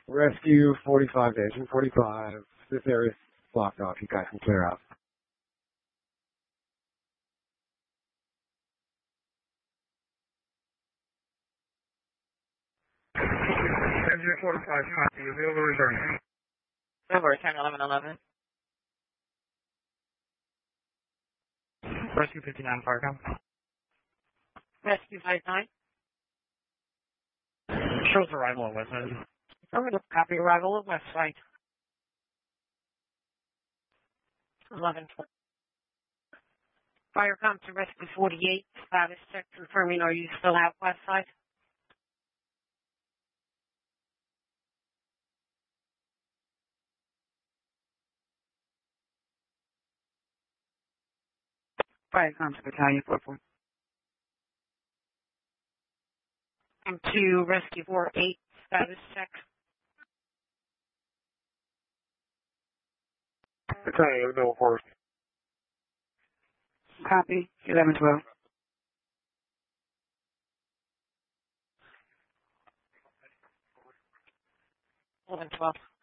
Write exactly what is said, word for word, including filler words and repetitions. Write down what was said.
Rescue forty-five to engine forty-five. This area is blocked off. You guys can clear out. Engine forty-five, copy. Available return. Over, ten eleven eleven. Rescue fifty-nine, Fargo. Rescue five nine. Shows arrival at West Side. Over to copy arrival at West Side. eleven twenty. Fire comes to Rescue forty-eight. Status check confirming, are you still out West Side? Fire comes to Battalion four four. And to Rescue four eight. Status check. Battalion, no force. Copy. eleven twelve. eleven twelve.